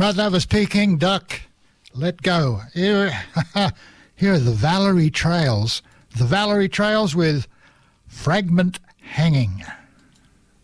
Right, that was Peking Duck. Let go. Here are the Valerie Trails. The Valerie Trails with Fragment Hanging.